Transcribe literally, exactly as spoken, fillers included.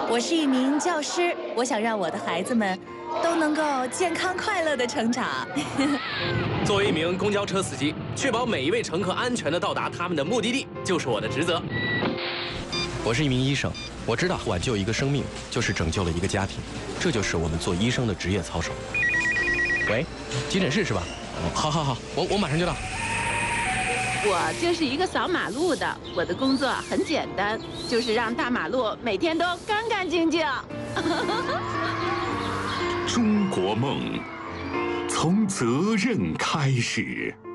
我是一名教师，我想让我的孩子们都能够健康快乐的成长。 作为一名公交车司机，确保每一位乘客安全地到达他们的目的地，就是我的职责。 我是一名医生，我知道挽救一个生命就是拯救了一个家庭，这就是我们做医生的职业操守。喂，急诊室是吧？哦，好好好，我我马上就到。 我就是一个扫马路的，我的工作很简单，就是让大马路每天都干干净净。 中国梦，从责任开始。